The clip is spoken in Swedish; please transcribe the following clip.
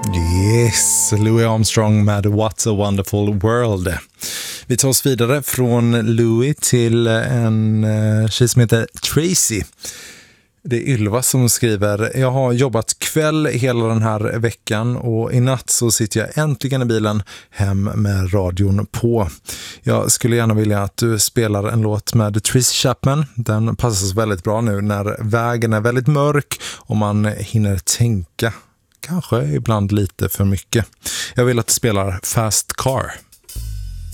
Yes, Louis Armstrong med What a Wonderful World. Vi tar oss vidare från Louis till en tjej som heter Tracy. Det är Ylva som skriver: jag har jobbat kväll hela den här veckan och i natt så sitter jag äntligen i bilen hem med radion på. Jag skulle gärna vilja att du spelar en låt med Tracy Chapman. Den passar väldigt bra nu när vägen är väldigt mörk och man hinner tänka. Kanske ibland lite för mycket. Jag vill att du spelar Fast Car.